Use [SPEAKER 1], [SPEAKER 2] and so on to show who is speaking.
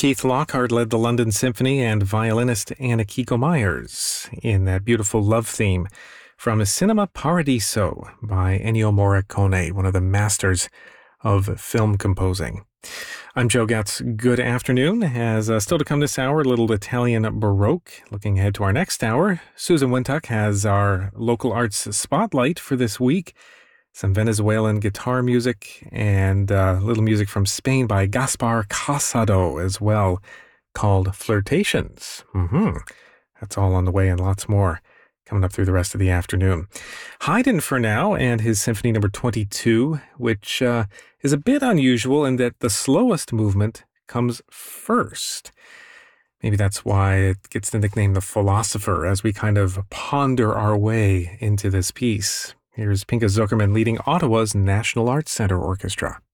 [SPEAKER 1] Keith Lockhart led the London Symphony and violinist Anna Kiko Myers in that beautiful love theme from Cinema Paradiso by Ennio Morricone, one of the masters of film composing. I'm Joe Getz. Good afternoon. As still to come this hour, a little Italian Baroque. Looking ahead to our next hour, Susan Wintuck has our local arts spotlight for this week. Some Venezuelan guitar music and a little music from Spain by Gaspar Casado as well, called Flirtations. That's all on the way and lots more coming up through the rest of the afternoon. Haydn for now and his Symphony Number 22, which is a bit unusual in that the slowest movement comes first. Maybe that's why it gets the nickname The Philosopher as we kind of ponder our way into this piece. Here's Pinka Zuckerman leading Ottawa's National Arts Centre Orchestra.